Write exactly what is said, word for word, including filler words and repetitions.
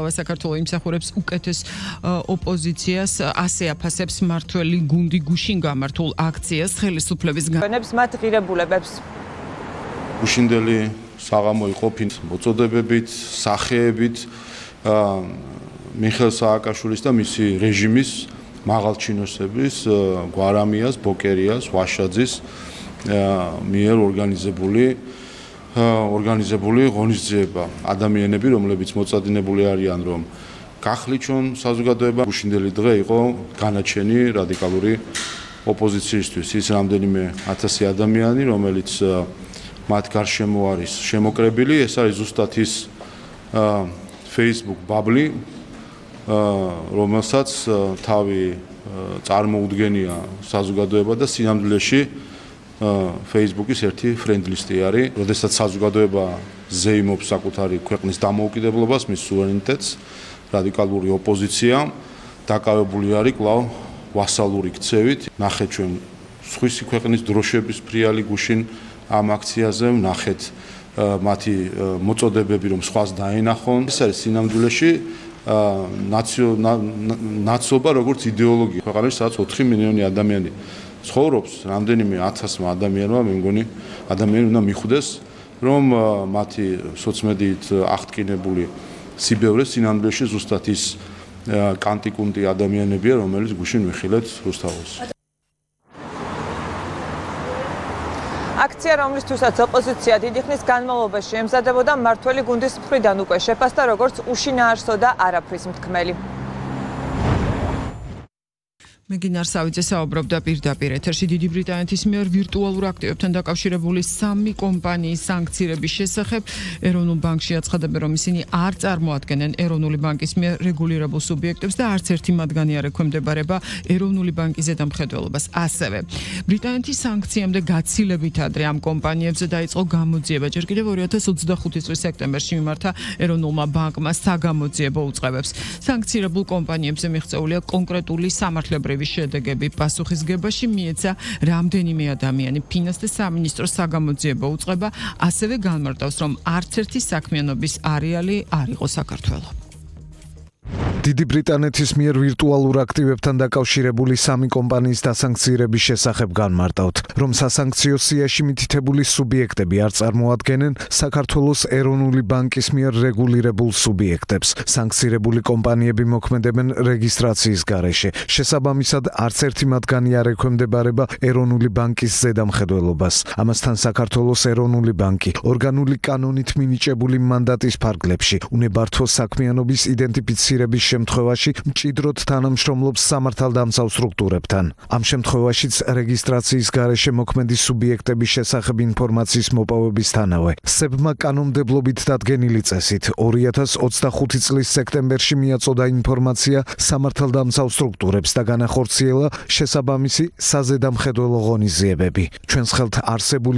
ბრავა საქართველოს იმსახურებს უკეთეს ოპოზიციას, ასე აფასებს მართველი გუნდი გუშინ გამართულ აქციას ხელისუფლების განებს მათ ღირებულებებს. გუშინდელი საღამო იყო მოწოდებებით, სახეებით მიხეილ სააკაშვილის და მისი რეჟიმის მაღალჩინოსების გვარამიას, ბოკერიას, ვაშაძის მიერ ორგანიზებული ორგანიზებული ღონისძიება. ადამიანები, რომლებიც მოწადინებული არიან, რომ გახლიჩონ საზოგადოება. გუშინდელი დღე იყო განაჩენი რადიკალური ოპოზიციისთვის. ის რამდენიმე ათასი ადამიანი, რომელიც მათ გარშემო არის შემოკრებილი, ეს არის ზუსტად ის Facebook ბაბლი, რომელსაც თავი წარმოუდგენია საზოგადოება და სინამდვილეში Facebook-ის ერთი ფრენდლისტი არის. როდესაც საზოგადოება ზეიმობს საკუთარი ქვეყნის დამოუკიდებლობას, მის სუვერენიტეტს, რადიკალური ოპოზიცია დაკავებული არის კვლავ ვასალური ქცევით. ნახეთ ჩვენ სხვისი ქვეყნის დროშების ფრიალი გუშინ ამ აქციაზე, ნახეთ მათი მოწოდებები, რომ სხვას დაენახონ. ეს არის სინამდვილეში ნაცობა როგორც იდეოლოგია. ქვეყანაში სადაც ოთხი მილიონი ადამიანი ცხოვრობს, რამდენიმე ათასმა ადამიანმა, მე მგონი ადამიანი უნდა მიხვდეს, რომ მათი სოციმედიით აღტკინებული სიბევრე სინამდვილეში ზუსტად ის კანტიკუნტი ადამიანებია, რომელიც გუშინ ვიხილეთ რუსთაველს. აქცია, რომლისთვისაც ოპოზიცია დიდი ხნის განმავლობაში ემზადებოდა მართველი გუნდის მხრიდან უკვე შეფასდა როგორც უშინაარსო და არაფრის მთქმელი. მეგინარ სავიძე საუბრობდა პირდაპირ ეთერში დიდი ბრიტანეთის მიერ ვირტუალურ აქტივებთან დაკავშირებული სამი კომპანიის სანქციების შესახებ. ეროვნულ ბანკში აცხადებენ, რომ ისინი არ წარმოადგენენ ეროვნული ბანკის მიერ რეგულირებულ სუბიექტებს და არც ერთი მათგანი არ ექვემდებარება ეროვნული ბანკის ზედამხედველობას. ასევე ბრიტანეთის სანქციამდე გაცილებით ადრე ამ კომპანიებზე დაიწყო გამოძიება. ჯერ კიდევ ორი ათას ოცდახუთი წლის სექტემბერში მიმართა ეროვნულმა ბანკმა საგამოძიებო უწყებებს. სანქცირებულ კომპანიებზე მიღწეულია კონკრეტული სამართლებრივი შედეგები. პასუხისგებაში მიეცა რამდენიმე ადამიანი. ფინანსთა სამინისტროს საგამოძიებო უწყება ასევე განმარტავს, რომ არც ერთი საქმიანობის არეალი არ იყო საქართველო. დიდი ბრიტანეთის მიერ ვირტუალურ აქტივებთან დაკავშირებული სამი კომპანიის დასანქცირების შესახებ განმარტავთ, რომ სასანქციო სიაში მითითებული სუბიექტები არ წარმოადგენენ საქართველოს ეროვნული ბანკის მიერ რეგულირებულ სუბიექტებს. სანქცირებული კომპანიები მოქმედებენ რეგისტრაციის გარეშე. შესაბამისად, არც ერთი მათგანი არ ექვემდებარება ეროვნული ბანკის ზედამხედველობას. ამასთან საქართველოს ეროვნული ბანკი ორგანული კანონით მინიჭებული მანდატის ფარგლებში უნებართვო საქმიანობის იდენტიფიცირების შემთხვევაში მჭიდროდ თანამშრომლობს სამართალდამცავ სტრუქტურებთან. ამ შემთხვევაშიც რეგისტრაციის გარეშე მოქმედი სუბიექტების შესახებ ინფორმაციის მოპოვებისთანავე სებმა კანონმდებლობით დადგენილი წესით ორი ათას ოცდახუთი წლის სექტემბერში მიაწოდა ინფორმაცია სამართალდამცავ სტრუქტურებს და განახორციელა შესაბამისი საზედამხედველო ღონისძიებები. ჩვენს ხელთ არსებული